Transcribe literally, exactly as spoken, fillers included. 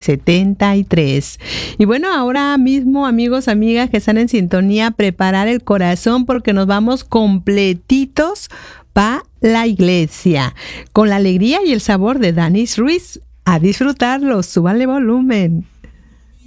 setenta y tres. Y bueno, ahora mismo, amigos, amigas que están en sintonía, preparar el corazón porque nos vamos completitos para la iglesia, con la alegría y el sabor de Danis Ruiz. A disfrutarlo, súbanle volumen.